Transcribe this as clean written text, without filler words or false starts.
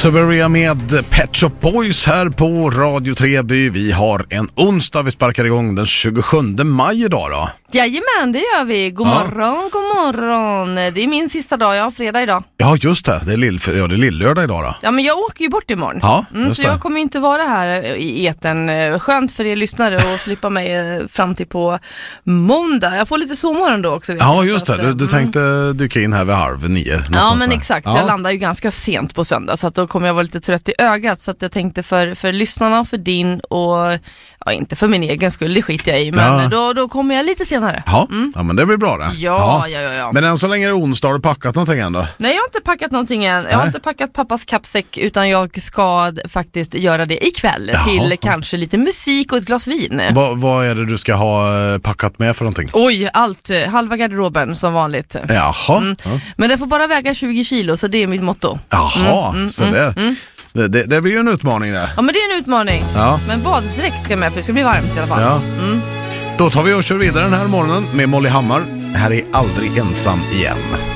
Siberia med Pet Shop Boys här på Radio Treby. Vi har en onsdag, vi sparkar igång den 27 maj idag då. Jajamän, det gör vi. God morgon, god morgon. Det är min sista dag, jag har fredag idag. Ja, just det. Det är lill-lördag idag då. Ja, men jag åker ju bort imorgon. Ja, så jag kommer ju inte vara här i eten. Skönt för er lyssnare att slippa mig fram till på måndag. Jag får lite sovmorgon då också. Ja, just det. Du tänkte dyka in här vid 8:30. Ja, men exakt. Jag landar ju ganska sent på söndag, så att då kommer jag vara lite trött i ögat. Så att jag tänkte för lyssnarna, för din och inte för min egen skull, det skiter jag i. Men då kommer jag lite senare. Ja, men det blir bra det. Ja. Men än så länge är det onsdag, har du packat någonting än då? Nej, jag har inte packat någonting än. Jag har inte packat pappas kappsäck, utan jag ska faktiskt göra det ikväll. Till kanske lite musik och ett glas vin. Vad är det du ska ha packat med för någonting? Oj, allt. Halva garderoben som vanligt. Jaha. Ja. Men det får bara väga 20 kilo, så det är mitt motto. Jaha, så det blir ju en utmaning där. Ja, men det är en utmaning. Ja. Men baddräkt ska med, för det ska bli varmt i alla fall. Ja. Då tar vi och kör vidare den här morgonen med Molly Hammar. Här är Aldrig ensam igen.